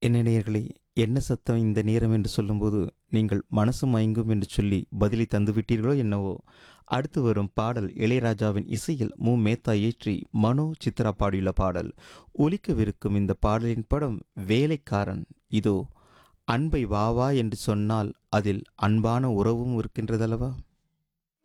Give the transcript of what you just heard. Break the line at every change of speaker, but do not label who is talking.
என்ன நேயர்களே, என்ன சத்தம் இந்த நேரம் என்று சொல்லும்போது, நீங்கள் மனசு மயங்கும் என்று சொல்லி பதிலை தந்துவிட்டீர்களோ என்னவோ! அடுத்து வரும் பாடல் இளையராஜாவின் இசையில் மேத்தா இயற்றி மனோ, சித்ரா பாடியுள்ள பாடல். ஒலிக்கவிருக்கும் இந்த பாடலின் படம் வேலைக்காரன். இதோ, அன்பை வா வா என்று சொன்னால் அதில் அன்பான உறவும் இருக்கின்றதல்லவா?